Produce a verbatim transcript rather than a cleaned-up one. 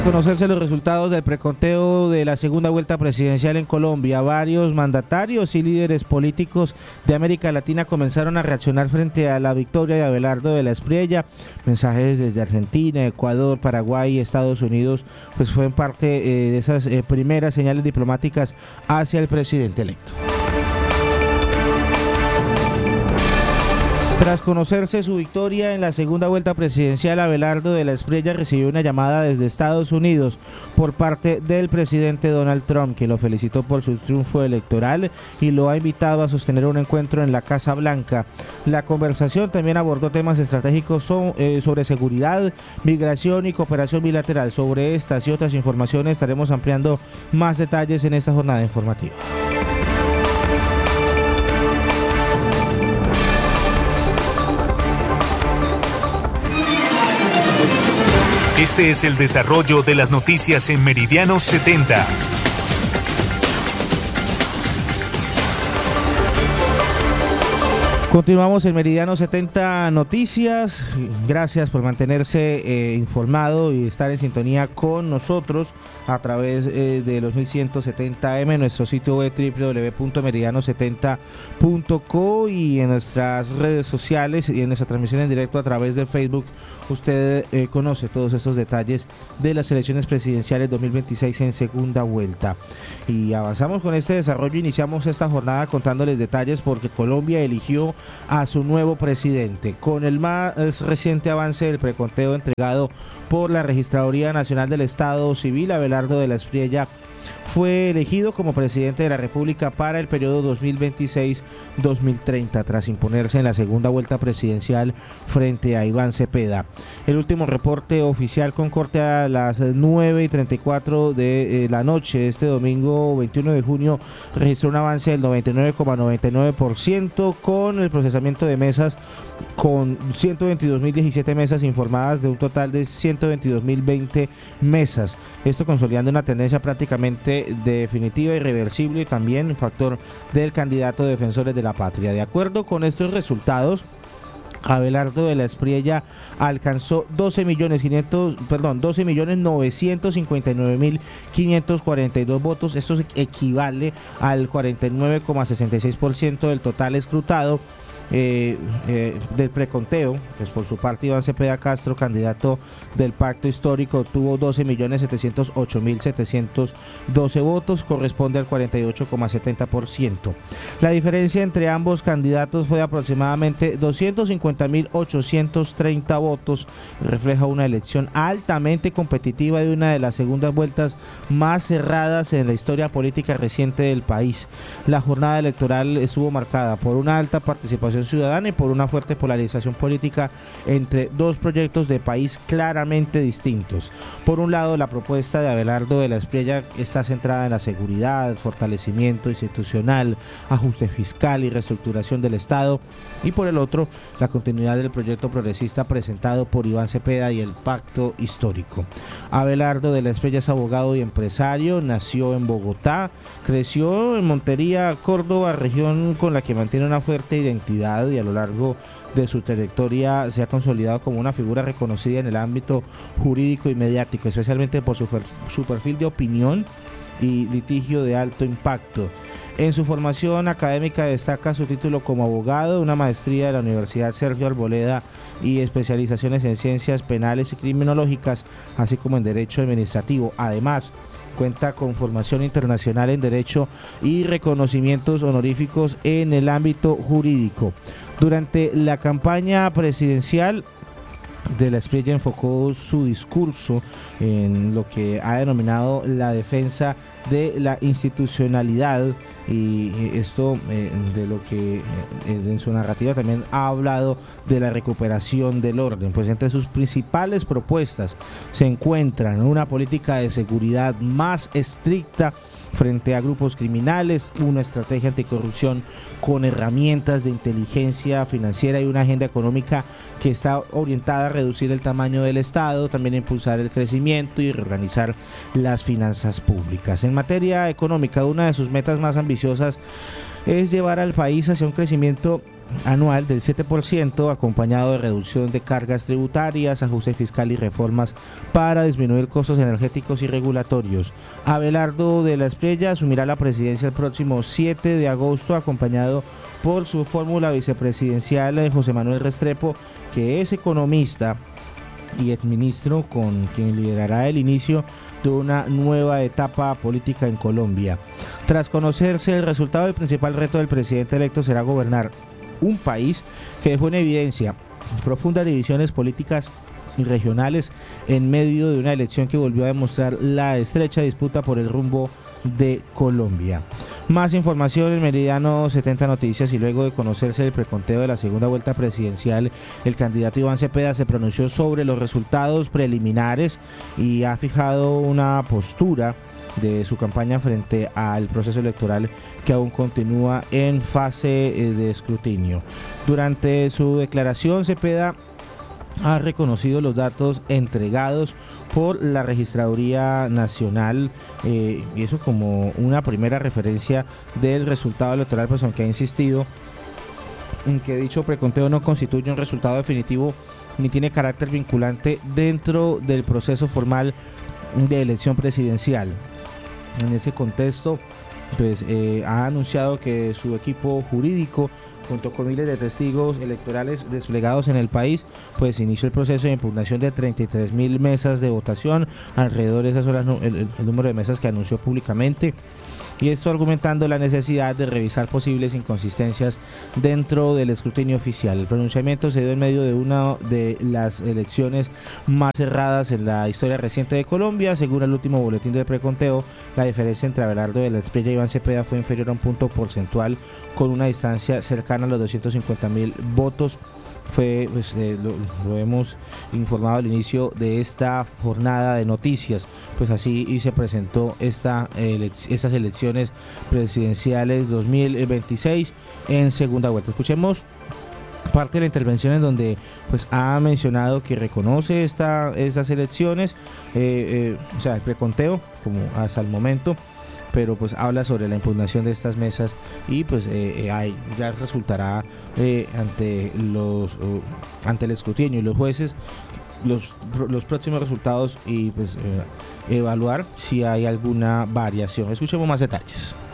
Tras conocerse los resultados del preconteo de la segunda vuelta presidencial en Colombia, varios mandatarios y líderes políticos de América Latina comenzaron a reaccionar frente a la victoria de Abelardo de la Espriella. Mensajes desde Argentina, Ecuador, Paraguay y Estados Unidos pues fue en parte eh, de esas eh, primeras señales diplomáticas hacia el presidente electo. Tras conocerse su victoria en la segunda vuelta presidencial, Abelardo de la Espriella recibió una llamada desde Estados Unidos por parte del presidente Donald Trump, que lo felicitó por su triunfo electoral y lo ha invitado a sostener un encuentro en la Casa Blanca. La conversación también abordó temas estratégicos sobre seguridad, migración y cooperación bilateral. Sobre estas y otras informaciones estaremos ampliando más detalles en esta jornada informativa. Este es el desarrollo de las noticias en Meridiano setenta. Continuamos en Meridiano setenta Noticias. Gracias por mantenerse eh, informado y estar en sintonía con nosotros a través eh, de los mil ciento setenta eme, nuestro sitio web doble u doble u doble u punto meridiano setenta punto co y en nuestras redes sociales y en nuestra transmisión en directo a través de Facebook. Usted eh, conoce todos estos detalles de las elecciones presidenciales dos mil veintiséis en segunda vuelta. Y avanzamos con este desarrollo. Iniciamos esta jornada contándoles detalles porque Colombia eligió a su nuevo presidente. Con el más reciente avance del preconteo entregado por la Registraduría Nacional del Estado Civil, Abelardo de la Espriella fue elegido como presidente de la República para el periodo dos mil veintiséis a dos mil treinta, tras imponerse en la segunda vuelta presidencial frente a Iván Cepeda. El último reporte oficial con corte a las nueve y treinta y cuatro de eh, la noche, este domingo veintiuno de junio, registró un avance del noventa y nueve coma noventa y nueve por ciento con el procesamiento de mesas, con ciento veintidós mil diecisiete mesas informadas de un total de ciento veintidós mil veinte mesas. Esto consolidando una tendencia prácticamente definitiva, irreversible y también un factor del candidato de Defensores de la Patria. De acuerdo con estos resultados, Abelardo de la Espriella alcanzó doce millones novecientos cincuenta y nueve mil quinientos cuarenta y dos votos. Esto equivale al cuarenta y nueve coma sesenta y seis por ciento del total escrutado Eh, eh, del preconteo. Pues por su parte, Iván Cepeda Castro, candidato del Pacto Histórico, obtuvo doce millones setecientos ocho mil setecientos doce votos, corresponde al cuarenta y ocho coma setenta por ciento. La diferencia entre ambos candidatos fue de aproximadamente doscientos cincuenta mil ochocientos treinta votos, refleja una elección altamente competitiva y una de las segundas vueltas más cerradas en la historia política reciente del país. La jornada electoral estuvo marcada por una alta participación ciudadana y por una fuerte polarización política entre dos proyectos de país claramente distintos. Por un lado, la propuesta de Abelardo de la Espriella está centrada en la seguridad, fortalecimiento institucional, ajuste fiscal y reestructuración del Estado, y por el otro, la continuidad del proyecto progresista presentado por Iván Cepeda y el Pacto Histórico. Abelardo de la Espriella es abogado y empresario, nació en Bogotá, creció en Montería, Córdoba, región con la que mantiene una fuerte identidad y a lo largo de su trayectoria se ha consolidado como una figura reconocida en el ámbito jurídico y mediático, especialmente por su, su perfil de opinión y litigio de alto impacto. En su formación académica destaca su título como abogado, una maestría de la Universidad Sergio Arboleda y especializaciones en ciencias penales y criminológicas, así como en derecho administrativo. Además, cuenta con formación internacional en Derecho y reconocimientos honoríficos en el ámbito jurídico. Durante la campaña presidencial, de la Espriella enfocó su discurso en lo que ha denominado la defensa de la institucionalidad, y esto eh, de lo que eh, en su narrativa también ha hablado de la recuperación del orden. Pues entre sus principales propuestas se encuentran una política de seguridad más estricta frente a grupos criminales, una estrategia anticorrupción con herramientas de inteligencia financiera y una agenda económica que está orientada a reducir el tamaño del Estado, también a impulsar el crecimiento y reorganizar las finanzas públicas. En materia económica, una de sus metas más ambiciosas es llevar al país hacia un crecimiento anual del siete por ciento, acompañado de reducción de cargas tributarias, ajuste fiscal y reformas para disminuir costos energéticos y regulatorios. Abelardo de la Espriella asumirá la presidencia el próximo siete de agosto, acompañado por su fórmula vicepresidencial José Manuel Restrepo, que es economista y exministro, con quien liderará el inicio de una nueva etapa política en Colombia. Tras conocerse el resultado, el principal reto del presidente electo será gobernar un país que dejó en evidencia profundas divisiones políticas y regionales en medio de una elección que volvió a demostrar la estrecha disputa por el rumbo de Colombia. Más información en Meridiano setenta Noticias. Y luego de conocerse el preconteo de la segunda vuelta presidencial, el candidato Iván Cepeda se pronunció sobre los resultados preliminares y ha fijado una postura de su campaña frente al proceso electoral que aún continúa en fase de escrutinio. Durante su declaración, Cepeda ha reconocido los datos entregados por la Registraduría Nacional, eh, y eso como una primera referencia del resultado electoral, pues aunque ha insistido en que dicho preconteo no constituye un resultado definitivo ni tiene carácter vinculante dentro del proceso formal de elección presidencial. En ese contexto, pues eh, ha anunciado que su equipo jurídico, junto con miles de testigos electorales desplegados en el país, pues inició el proceso de impugnación de treinta y tres mil mesas de votación. Alrededor de esas horas el, el número de mesas que anunció públicamente, y esto argumentando la necesidad de revisar posibles inconsistencias dentro del escrutinio oficial. El pronunciamiento se dio en medio de una de las elecciones más cerradas en la historia reciente de Colombia. Según el último boletín del preconteo, la diferencia entre Abelardo de la Espriella y Iván Cepeda fue inferior a un punto porcentual, con una distancia cercana a los doscientos cincuenta mil votos. Fue, pues, eh, lo, lo hemos informado al inicio de esta jornada de noticias, pues así y se presentó esta ele estas elecciones presidenciales dos mil veintiséis en segunda vuelta. Escuchemos parte de la intervención en donde pues ha mencionado que reconoce esta, estas elecciones, eh, eh, o sea, el preconteo como hasta el momento, pero pues habla sobre la impugnación de estas mesas y pues eh, eh, ya resultará eh, ante los uh, ante el escrutinio y los jueces los, los próximos resultados y pues eh, evaluar si hay alguna variación. Escuchemos más detalles.